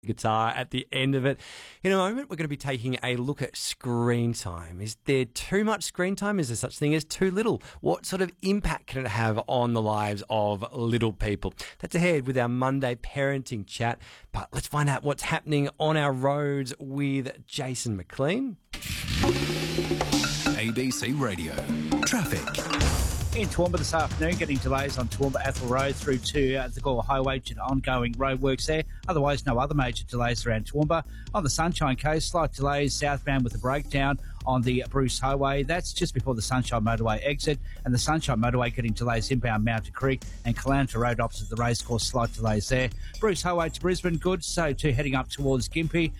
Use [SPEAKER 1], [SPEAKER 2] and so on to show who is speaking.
[SPEAKER 1] guitar at the end of it. In a moment, we're going to be taking a look at screen time. Is there too much screen time? Is there such thing as too little? What sort of impact can it have on the lives of little people? That's ahead with our Monday parenting chat. But let's find out what's happening on our roads with Jason McLean.
[SPEAKER 2] ABC Radio. Traffic.
[SPEAKER 3] In Toowoomba this afternoon, getting delays on Toowoomba Athol Road through to the Gore Highway due to ongoing roadworks there. Otherwise, no other major delays around Toowoomba. On the Sunshine Coast, slight delays southbound with a breakdown on the Bruce Highway. That's just before the Sunshine Motorway exit. And the Sunshine Motorway getting delays inbound Mountain Creek and Caloundra Road opposite the racecourse, slight delays there. Bruce Highway to Brisbane, good. So too heading up towards Gympie.